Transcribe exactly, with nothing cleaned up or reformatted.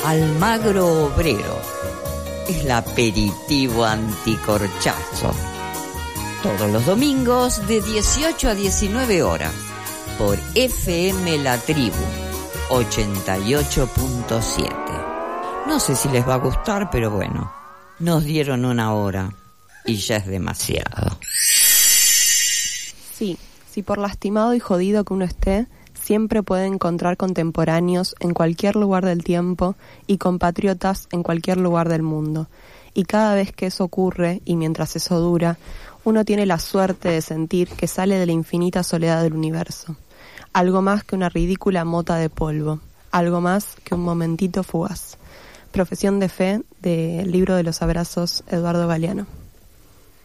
Almagro Obrero, el aperitivo anticorchazo. Todos los domingos de dieciocho a diecinueve horas por F M La Tribu ochenta y ocho punto siete. No sé si les va a gustar, pero bueno, nos dieron una hora y ya es demasiado. Sí, si por lastimado y jodido que uno esté, siempre puede encontrar contemporáneos en cualquier lugar del tiempo y compatriotas en cualquier lugar del mundo. Y cada vez que eso ocurre, y mientras eso dura, uno tiene la suerte de sentir que sale de la infinita soledad del universo. Algo más que una ridícula mota de polvo. Algo más que un momentito fugaz. Profesión de fe del libro de los abrazos, Eduardo Galeano.